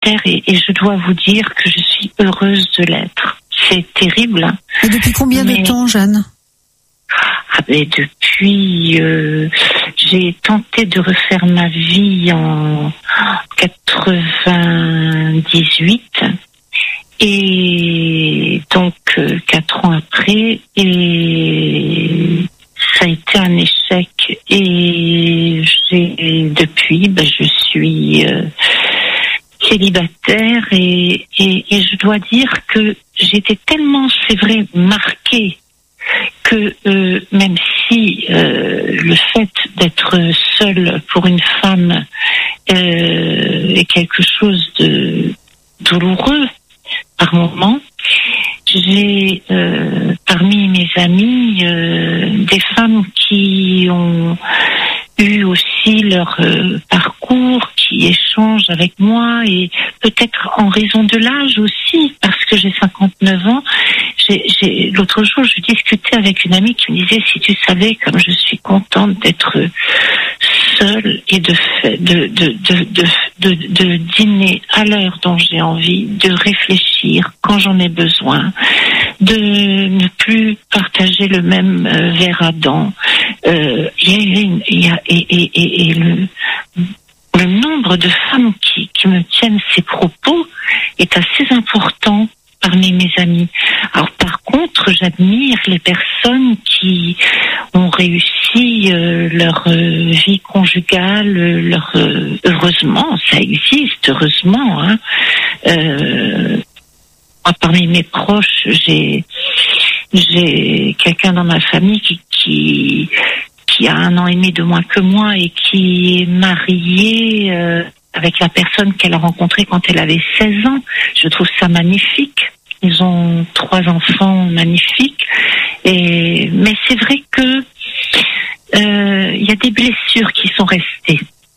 et je dois vous dire que je suis heureuse de l'être. C'est terrible. Hein. Et depuis combien de temps, Jeanne ? Depuis, j'ai tenté de refaire ma vie en 98 et donc 4 ans après, et ça a été un échec, et depuis je suis célibataire, et je dois dire que j'étais tellement, c'est vrai, marquée que même si le fait d'être seule pour une femme est quelque chose de douloureux par moment, j'ai parmi mes amis des femmes qui ont eu aussi leur parcours, qui échangent avec moi, et peut-être en raison de l'âge aussi, parce que j'ai 59 ans. L'autre jour, je discutais avec une amie qui me disait, si tu savais comme je suis contente d'être seule et de dîner à l'heure dont j'ai envie, de réfléchir quand j'en ai besoin, de ne plus partager le même verre à dents. Le nombre de femmes qui me tiennent ces propos est assez important parmi mes amis. Alors par contre, j'admire les personnes qui ont réussi leur vie conjugale, heureusement, ça existe, heureusement. Hein. Moi, parmi mes proches, j'ai quelqu'un dans ma famille qui a 1 an et demi de moins que moi et qui est mariée avec la personne qu'elle a rencontrée quand elle avait 16 ans. Je trouve ça magnifique. Ils ont 3 enfants magnifiques. Mais c'est vrai que y a des blessures qui sont restées.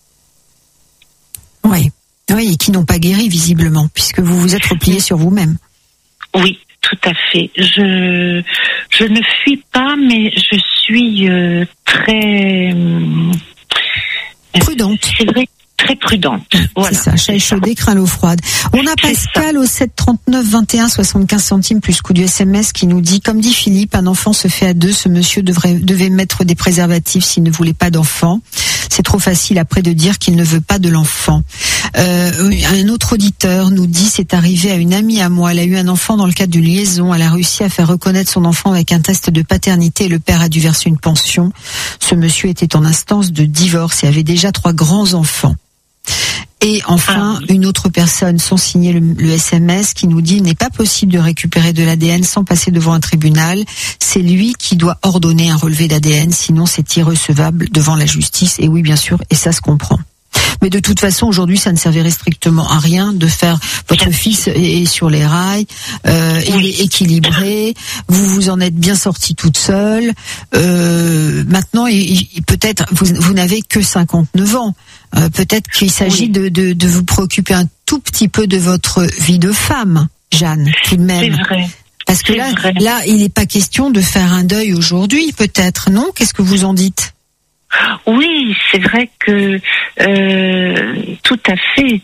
Oui, et qui n'ont pas guéri visiblement, puisque vous vous êtes replié sur vous-même. Oui, tout à fait. Je ne fuis pas, mais je suis très prudente. C'est vrai, très prudente. Voilà. C'est ça, chat échaudé, craint l'eau froide. On a Pascal au 7 39 21 75 centimes plus coût du SMS qui nous dit, comme dit Philippe, un enfant se fait à 2. Ce monsieur devait mettre des préservatifs s'il ne voulait pas d'enfant. C'est trop facile après de dire qu'il ne veut pas de l'enfant. Un autre auditeur nous dit, c'est arrivé à une amie à moi. Elle a eu un enfant dans le cadre d'une liaison. Elle a réussi à faire reconnaître son enfant avec un test de paternité et le père a dû verser une pension. Ce monsieur était en instance de divorce et avait déjà 3 grands enfants. Et enfin, une autre personne, sans signer le SMS, qui nous dit, il n'est pas possible de récupérer de l'ADN sans passer devant un tribunal. C'est lui qui doit ordonner un relevé d'ADN, sinon c'est irrecevable devant la justice. Et oui, bien sûr, et ça se comprend. Mais de toute façon, aujourd'hui, ça ne servirait strictement à rien de faire. Votre fils est sur les rails, il est équilibré. Vous en êtes bien sortie toute seule. Maintenant, peut-être vous n'avez que 59 ans. Peut-être qu'il s'agit de vous préoccuper un tout petit peu de votre vie de femme, Jeanne, tout de même. C'est vrai. Parce que là, il n'est pas question de faire un deuil aujourd'hui, peut-être, non ? Qu'est-ce que vous en dites ? Oui, c'est vrai que tout à fait.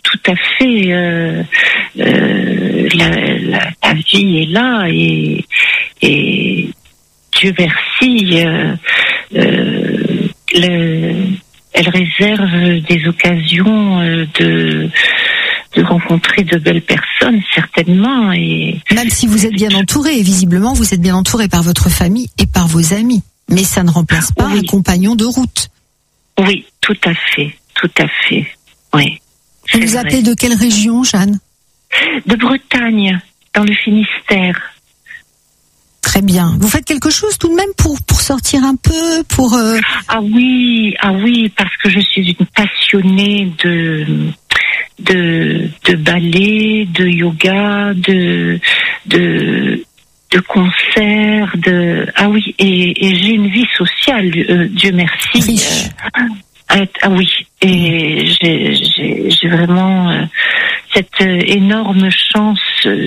La vie est là et Dieu merci. Elle réserve des occasions de rencontrer de belles personnes, certainement. Et même si vous êtes bien entouré, et visiblement vous êtes bien entouré par votre famille et par vos amis. Mais ça ne remplace pas un compagnon de route. Oui, tout à fait. Oui. Vous vous appelez de quelle région, Jeanne ? De Bretagne, dans le Finistère. Très bien. Vous faites quelque chose tout de même pour sortir un peu, pour... Ah oui, parce que je suis une passionnée de ballet, de yoga, de concerts, et j'ai une vie sociale, Dieu merci. Et j'ai vraiment cette énorme chance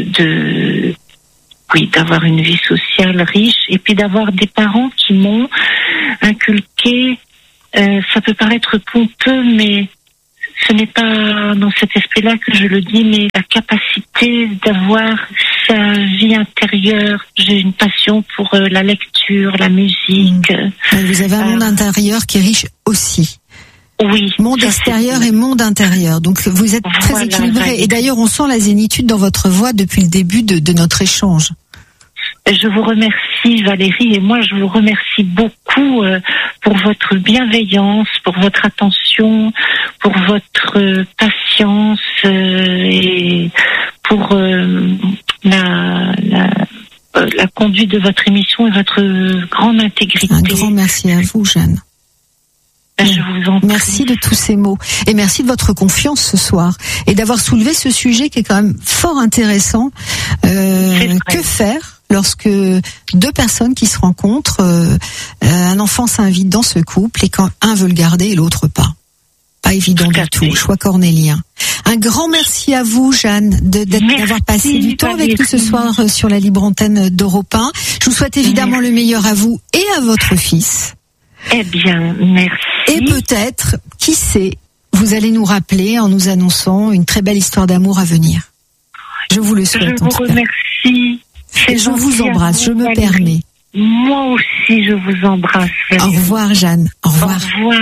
d'avoir une vie sociale riche, et puis d'avoir des parents qui m'ont inculqué, ça peut paraître pompeux, mais ce n'est pas dans cet esprit-là que je le dis, mais la capacité d'avoir sa vie intérieure. J'ai une passion pour la lecture, la musique. Vous avez un monde intérieur qui est riche aussi. Oui. Monde extérieur et monde intérieur. Donc vous êtes très équilibré. Et d'ailleurs, on sent la zénitude dans votre voix depuis le début de notre échange. Je vous remercie Valérie, et moi je vous remercie beaucoup pour votre bienveillance, pour votre attention, pour votre patience et pour la conduite de votre émission et votre grande intégrité. Un grand merci à vous, Jeanne. Je vous en prie. Merci de tous ces mots et merci de votre confiance ce soir et d'avoir soulevé ce sujet qui est quand même fort intéressant. Que faire lorsque deux personnes qui se rencontrent, un enfant s'invite dans ce couple et quand un veut le garder et l'autre pas. Pas évident du tout, choix cornélien. Un grand merci à vous, Jeanne, d'avoir passé du temps avec nous ce soir sur la libre antenne d'Europe 1. Je vous souhaite évidemment le meilleur à vous et à votre fils. Eh bien, merci. Et peut-être, qui sait, vous allez nous rappeler en nous annonçant une très belle histoire d'amour à venir. Je vous le souhaite. Je vous remercie. Et je vous embrasse, je me permets. Moi aussi, je vous embrasse. Au revoir, Jeanne. Au revoir. Au revoir.